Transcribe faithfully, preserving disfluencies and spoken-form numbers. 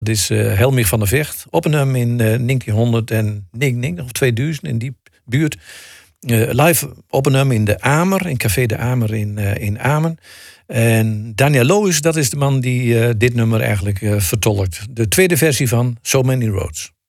Dit is uh, Helmich van der Vecht. Opgenomen in uh, negentienhonderdnegenennegentig of tweeduizend in die buurt. Uh, live opgenomen in de Amer, in Café de Amer in, uh, in Amen. En Daniel Loos, dat is de man die uh, dit nummer eigenlijk uh, vertolkt. De tweede versie van So Many Roads.